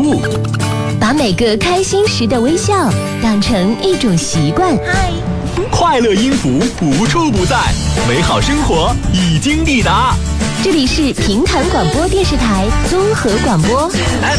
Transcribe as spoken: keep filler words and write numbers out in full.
物， 把每个开心时的微笑当成一种习惯。 嗨， 快乐音符无处不在，美好生活已经抵达。 这里是平潭广播电视台综合广播。